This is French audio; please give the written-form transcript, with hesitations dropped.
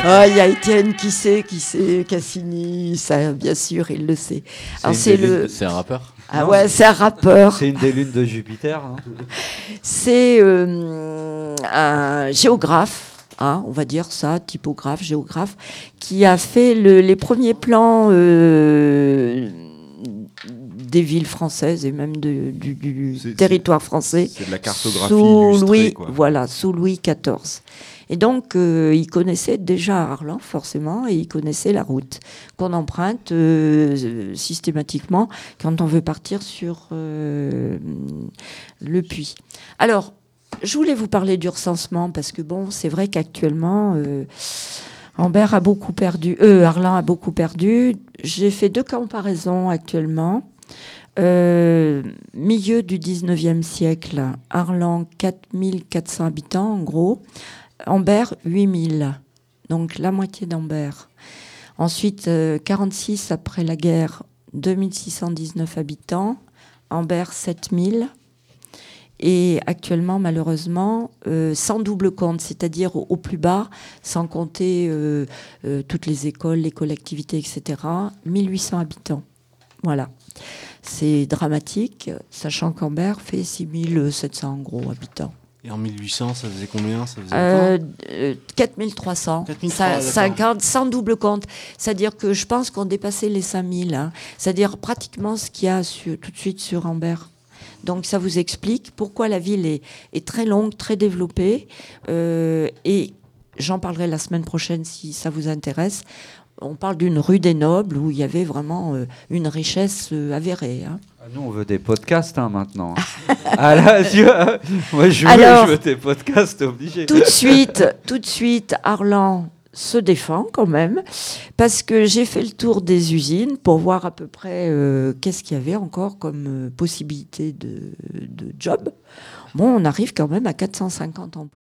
Ah, il y a Étienne qui sait, Cassini, ça, bien sûr, il le sait. Alors, C'est un rappeur. Ah ouais, c'est un rappeur. C'est une des lunes de Jupiter. Hein. C'est un géographe, hein, on va dire ça, typographe, géographe, qui a fait les premiers plans des villes françaises et même du territoire français. C'est de la cartographie sous illustrée, Louis, quoi. Voilà, sous Louis XIV. Et donc, il connaissait déjà Arlan, forcément, et il connaissait la route qu'on emprunte systématiquement quand on veut partir sur le puits. Alors, je voulais vous parler du recensement, parce que, bon, c'est vrai qu'actuellement, Arlan a beaucoup perdu. J'ai fait 2 comparaisons actuellement. Milieu du 19e siècle, Arlan, 4400 habitants, en gros. Ambert, 8000, donc la moitié d'Ambert. Ensuite, 46 après la guerre, 2619 habitants. Ambert, 7000. Et actuellement, malheureusement, sans double compte, c'est-à-dire au plus bas, sans compter toutes les écoles, les collectivités, etc., 1800 habitants. Voilà. C'est dramatique, sachant qu'Ambert fait 6700 en gros habitants. Et en 1800, ça faisait combien? Ça faisait 4300, 50, sans double compte. C'est-à-dire que je pense qu'on dépassait les 5000. Hein. C'est-à-dire pratiquement ce qu'il y a tout de suite sur Ambert. Donc ça vous explique pourquoi la ville est très longue, très développée. Et j'en parlerai la semaine prochaine si ça vous intéresse. On parle d'une rue des Nobles où il y avait vraiment une richesse avérée. Hein. Nous, on veut des podcasts maintenant. Ah là, moi, je veux des podcasts obligés. Tout de suite, Arlan se défend quand même, parce que j'ai fait le tour des usines pour voir à peu près qu'est-ce qu'il y avait encore comme possibilité de job. Bon, on arrive quand même à 450 emplois.